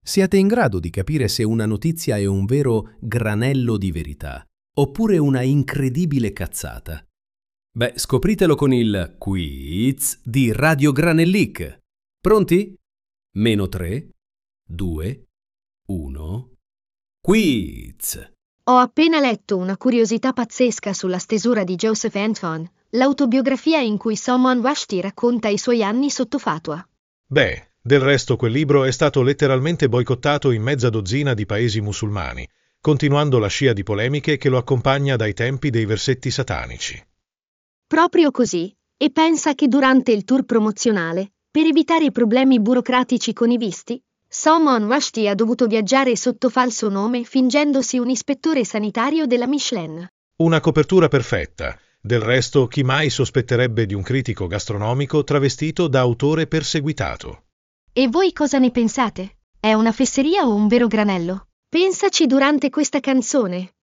Siate in grado di capire se una notizia è un vero granello di verità, oppure una incredibile cazzata. Beh, scopritelo con il quiz di Radio Granellic. Pronti? -3, 2, 1. Quiz! Ho appena letto una curiosità pazzesca sulla stesura di Joseph Anton, l'autobiografia in cui Salman Rushdie racconta i suoi anni sotto fatua. Beh, del resto quel libro è stato letteralmente boicottato in mezza dozzina di paesi musulmani, continuando la scia di polemiche che lo accompagna dai tempi dei versetti satanici. Proprio così, e pensa che durante il tour promozionale, per evitare i problemi burocratici con i visti, Salman Rushdie ha dovuto viaggiare sotto falso nome fingendosi un ispettore sanitario della Michelin. Una copertura perfetta. Del resto, chi mai sospetterebbe di un critico gastronomico travestito da autore perseguitato? E voi cosa ne pensate? È una fesseria o un vero granello? Pensaci durante questa canzone.